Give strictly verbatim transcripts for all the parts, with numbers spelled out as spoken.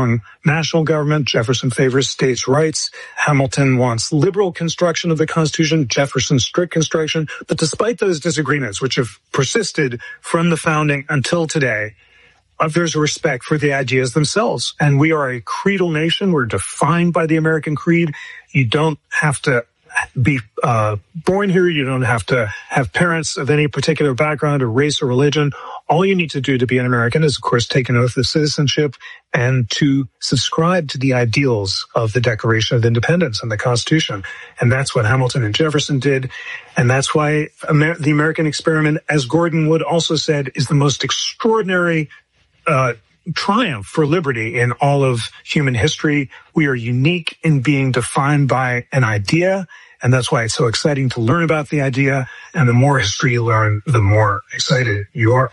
strong national government. Jefferson favors states' rights. Hamilton wants liberal construction of the Constitution, Jefferson strict construction. But despite those disagreements, which have persisted from the founding until today, uh, there's a respect for the ideas themselves. And we are a creedal nation. We're defined by the American creed. You don't have to be uh, born here. You don't have to have parents of any particular background or race or religion. All you need to do to be an American is, of course, take an oath of citizenship and to subscribe to the ideals of the Declaration of Independence and the Constitution. And that's what Hamilton and Jefferson did. And that's why Amer- the American experiment, as Gordon Wood also said, is the most extraordinary uh triumph for liberty in all of human history. We are unique in being defined by an idea, and that's why it's so exciting to learn about the idea. And the more history you learn, the more excited you are.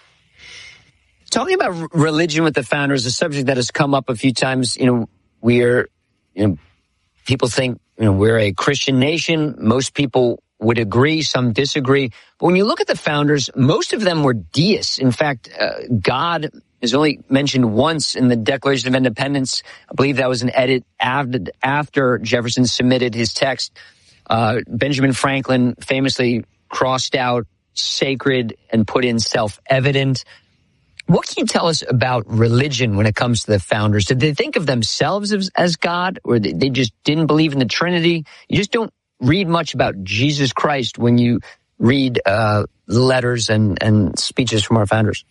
Talking about religion with the founders, a subject that has come up a few times. You know, we're, you know, people think, you know, we're a Christian nation. Most people would agree, some disagree. But when you look at the founders, most of them were deists. In fact, uh, God is only mentioned once in the Declaration of Independence. I believe that was an edit after, after Jefferson submitted his text. Uh, Benjamin Franklin famously crossed out sacred and put in self-evident. What can you tell us about religion when it comes to the founders? Did they think of themselves as, as God, or they, they just didn't believe in the Trinity? You just don't read much about Jesus Christ when you read uh, letters and, and speeches from our founders.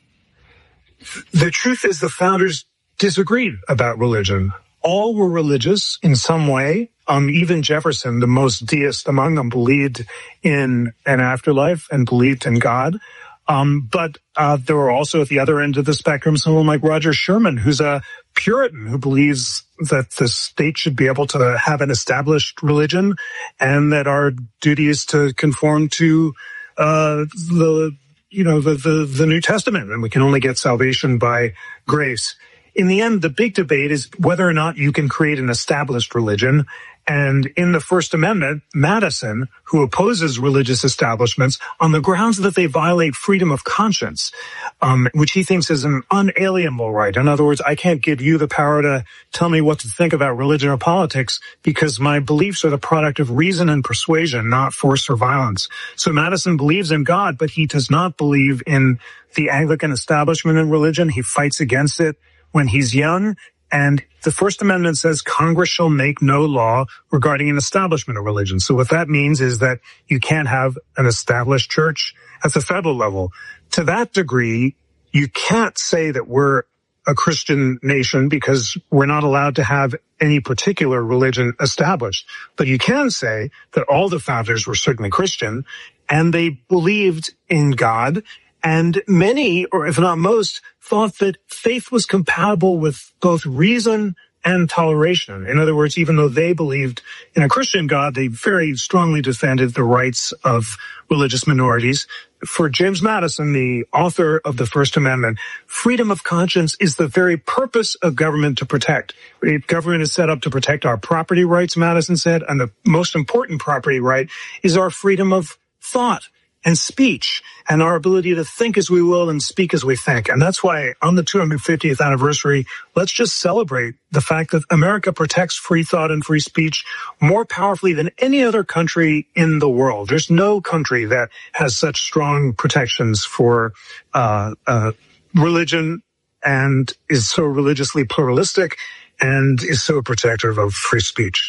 The truth is the founders disagreed about religion. All were religious in some way. Um, even Jefferson, the most deist among them, believed in an afterlife and believed in God. Um, but uh, there were also at the other end of the spectrum someone like Roger Sherman, who's a Puritan who believes that the state should be able to have an established religion and that our duty is to conform to uh, the you know, the, the, the New Testament, and we can only get salvation by grace. In the end, the big debate is whether or not you can create an established religion. And in the First Amendment, Madison, who opposes religious establishments on the grounds that they violate freedom of conscience, um, which he thinks is an unalienable right. In other words, I can't give you the power to tell me what to think about religion or politics because my beliefs are the product of reason and persuasion, not force or violence. So Madison believes in God, but he does not believe in the Anglican establishment in religion. He fights against it when he's young. And the First Amendment says Congress shall make no law regarding an establishment of religion. So what that means is that you can't have an established church at the federal level. To that degree, you can't say that we're a Christian nation because we're not allowed to have any particular religion established. But you can say that all the founders were certainly Christian and they believed in God. And many, or if not most, thought that faith was compatible with both reason and toleration. In other words, even though they believed in a Christian God, they very strongly defended the rights of religious minorities. For James Madison, the author of the First Amendment, freedom of conscience is the very purpose of government to protect. Government is set up to protect our property rights, Madison said, and the most important property right is our freedom of thought and speech and our ability to think as we will and speak as we think. And that's why on the two hundred fiftieth anniversary, let's just celebrate the fact that America protects free thought and free speech more powerfully than any other country in the world. There's no country that has such strong protections for uh, uh, religion and is so religiously pluralistic and is so protective of free speech.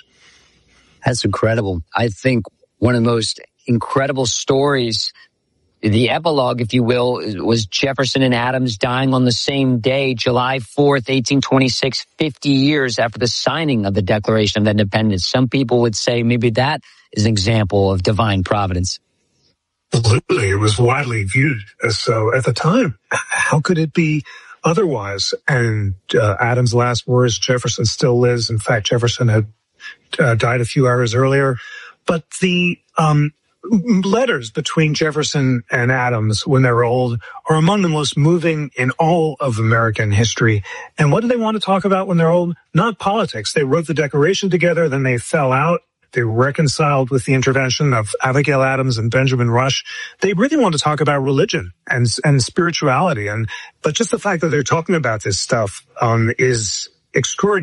That's incredible. I think one of the most incredible stories, the epilogue, if you will, was Jefferson and Adams dying on the same day, July fourth, eighteen twenty-six, fifty years after the signing of the Declaration of Independence. Some people would say maybe that is an example of divine providence. Absolutely. It was widely viewed as so at the time. How could it be otherwise? And uh, Adams' last words, Jefferson still lives. In fact, Jefferson had uh, died a few hours earlier. But the um letters between Jefferson and Adams when they were old are among the most moving in all of American history. And what do they want to talk about when they're old? Not politics. They wrote the Declaration together, then they fell out. They reconciled with the intervention of Abigail Adams and Benjamin Rush. They really want to talk about religion and and spirituality. And but just the fact that they're talking about this stuff um is extraordinary.